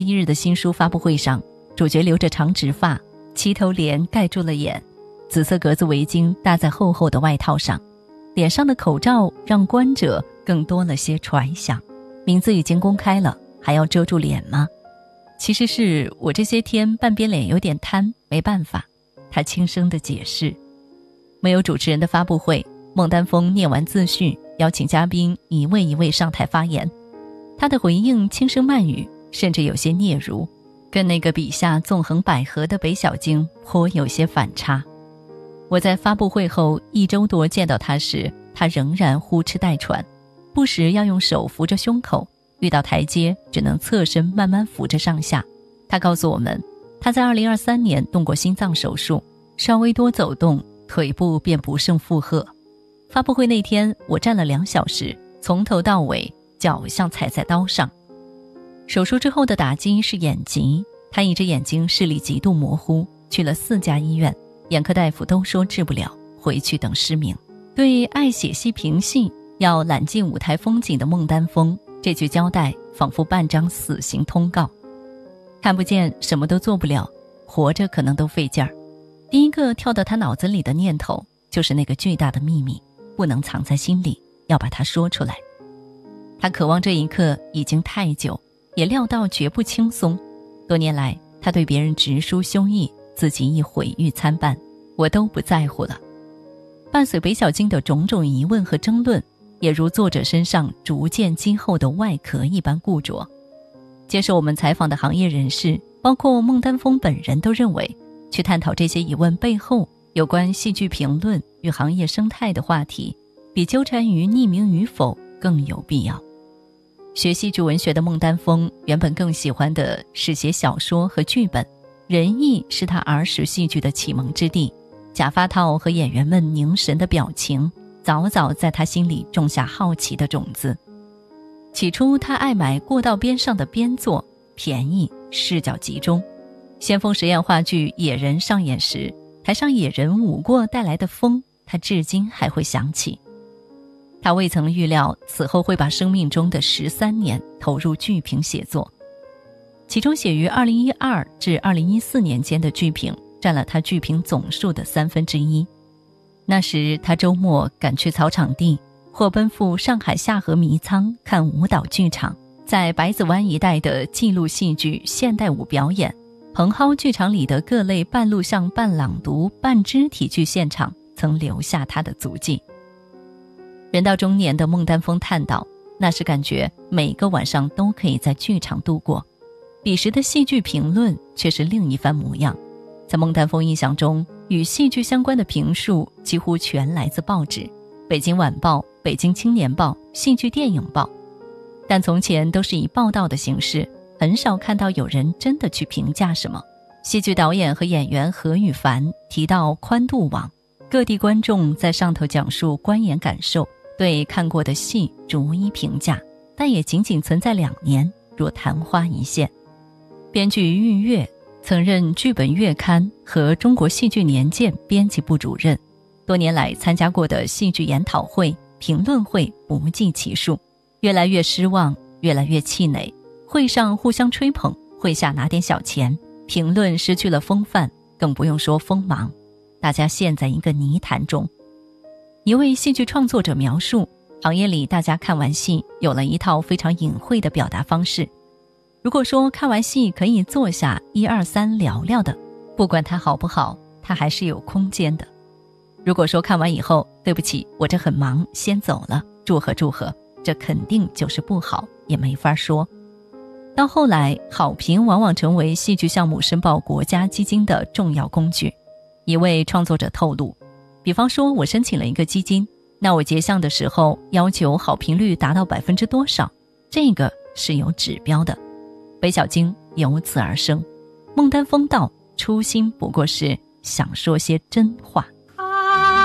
1日的新书发布会上，主角留着长直发，齐头帘盖住了眼，紫色格子围巾搭在厚厚的外套上，脸上的口罩让观者更多了些揣想。名字已经公开了，还要遮住脸吗？其实是我这些天半边脸有点瘫，没办法，他轻声地解释。没有主持人的发布会，孟丹峰念完自序，邀请嘉宾一位一位上台发言。他的回应轻声慢语，甚至有些嗫嚅，跟那个笔下纵横捭阖的北小京颇有些反差。我在发布会后1周多见到他时，他仍然呼哧带喘，不时要用手扶着胸口，遇到台阶只能侧身慢慢扶着上下。他告诉我们，他在2023年动过心脏手术，稍微多走动，腿部便不胜负荷。发布会那天，我站了2小时，从头到尾脚像踩在刀上。手术之后的打击是眼疾，他一只眼睛视力极度模糊，去了4家医院，眼科大夫都说治不了，回去等失明。对爱写戏评戏，要揽尽舞台风景的孟丹峰，这句交代仿佛半张死刑通告。看不见，什么都做不了，活着可能都费劲儿。第一个跳到他脑子里的念头，就是那个巨大的秘密，不能藏在心里，要把它说出来。他渴望这一刻已经太久，也料到绝不轻松。多年来，他对别人直抒胸臆，自己亦毁誉参半，我都不在乎了。伴随北小京的种种疑问和争论，也如作者身上逐渐积厚的外壳一般固着。接受我们采访的行业人士，包括孟丹峰本人，都认为去探讨这些疑问背后有关戏剧评论与行业生态的话题，比纠缠于匿名与否更有必要。学戏剧文学的孟丹峰原本更喜欢的是写小说和剧本，仁义是他儿时戏剧的启蒙之地，假发套和演员们凝神的表情早早在他心里种下好奇的种子。起初他爱买过道边上的边座，便宜，视角集中。先锋实验话剧《野人》上演时，台上野人舞过带来的风，他至今还会想起。他未曾预料此后会把生命中的13年投入剧评写作，其中写于2012至2014年间的剧评占了他剧评总数的1/3。那时他周末赶去草场地，或奔赴上海下河迷仓看舞蹈剧场，在百子湾一带的记录戏剧现代舞表演，蓬蒿剧场里的各类半录像半朗读半肢体剧现场曾留下他的足迹。人到中年的孟丹峰叹道，那时感觉每个晚上都可以在剧场度过。彼时的戏剧评论却是另一番模样。在孟丹峰印象中，与戏剧相关的评述几乎全来自报纸，北京晚报、北京青年报、戏剧电影报。但从前都是以报道的形式，很少看到有人真的去评价什么。戏剧导演和演员何羽凡提到宽度网，各地观众在上头讲述观演感受，对看过的戏逐一评价，但也仅仅存在2年，若昙花一现。编剧郁月曾任剧本月刊和中国戏剧年鉴编辑部主任，多年来参加过的戏剧研讨会、评论会不计其数，越来越失望，越来越气馁。会上互相吹捧，会下拿点小钱，评论失去了风范，更不用说锋芒，大家陷在一个泥潭中。一位戏剧创作者描述，行业里大家看完戏有了一套非常隐晦的表达方式。如果说看完戏可以坐下1、2、3聊聊的，不管它好不好，它还是有空间的。如果说看完以后，对不起，我这很忙，先走了，祝贺祝贺，这肯定就是不好，也没法说。到后来，好评往往成为戏剧项目申报国家基金的重要工具。一位创作者透露，比方说我申请了一个基金，那我结项的时候要求好评率达到多少，这个是有指标的。北小京由此而生。孟丹峰道，初心不过是想说些真话。